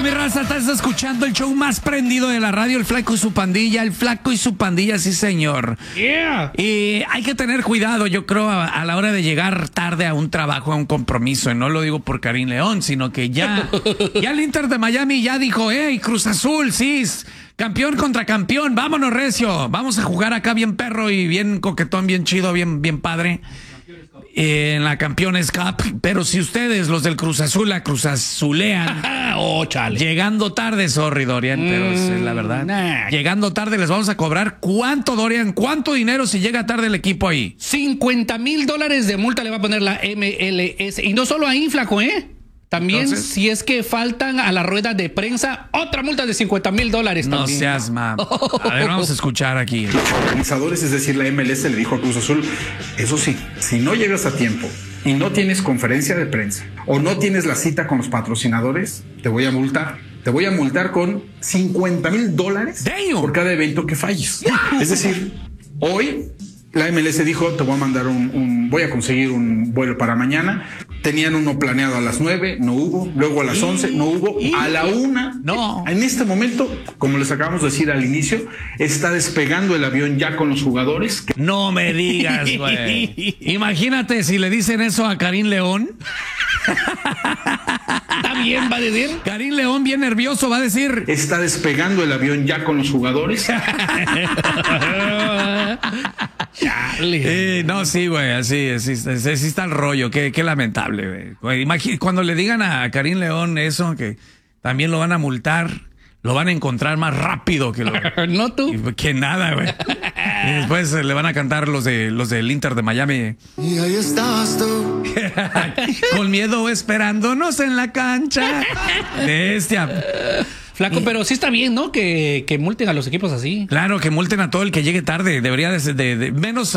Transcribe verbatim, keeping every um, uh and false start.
mi raza, estás escuchando el show más prendido de la radio, el Flaco y su pandilla, el Flaco y su pandilla, sí señor. Yeah. Y hay que tener cuidado, yo creo, a, a la hora de llegar tarde a un trabajo, a un compromiso, y no lo digo por Karim León, sino que ya, ya el Inter de Miami ya dijo, hey, Cruz Azul, sí, campeón contra campeón, vámonos recio, vamos a jugar acá bien perro y bien coquetón, bien chido, bien, bien padre. En la Campeones Cup, pero si ustedes, los del Cruz Azul, la Cruz Azulean, oh, chale. Llegando tarde, sorry, Dorian, mm, pero es la verdad. Nah. Llegando tarde les vamos a cobrar. ¿Cuánto, Dorian? ¿Cuánto dinero si llega tarde el equipo ahí? cincuenta mil dólares de multa le va a poner la M L S. Y no solo ahí, Flaco, ¿eh? También, entonces, si es que faltan a la rueda de prensa, otra multa de cincuenta mil dólares. No también. seas mam. A ver, vamos a escuchar aquí. Los organizadores, es decir, la M L S le dijo a Cruz Azul, eso sí, si no llegas a tiempo y no tienes conferencia de prensa o no tienes la cita con los patrocinadores, te voy a multar. Te voy a multar con cincuenta mil dólares por cada evento que falles. Es decir, hoy la M L S dijo, te voy a mandar un, un, voy a conseguir un vuelo para mañana. Tenían uno planeado a las nueve, no hubo. Luego a las once, no hubo. A la una, no. En este momento, como les acabamos de decir al inicio, está despegando el avión ya con los jugadores. No me digas, güey. Imagínate si le dicen eso a Karim León. Está bien, va a decir. Karim León, bien nervioso, va a decir. Está despegando el avión ya con los jugadores. Eh, no, sí, güey, así, así, así, así está el rollo, qué, qué lamentable, güey. Imagínate, cuando le digan a Karim León eso, que también lo van a multar, lo van a encontrar más rápido que lo, no tú. Que nada, güey. Y después le van a cantar los de los del Inter de Miami. Y ahí estabas tú. Con miedo esperándonos en la cancha. Bestia. Flaco, pero sí está bien, ¿no? Que, que multen a los equipos así. Claro, que multen a todo el que llegue tarde. Debería de, de, de menos